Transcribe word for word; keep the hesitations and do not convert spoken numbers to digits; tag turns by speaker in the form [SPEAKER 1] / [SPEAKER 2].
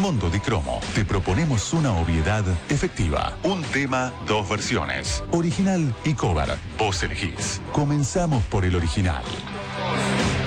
[SPEAKER 1] Mondo di Cromo. Te proponemos una obviedad efectiva. Un tema, dos versiones. Original y cover. Vos elegís. Comenzamos por el original.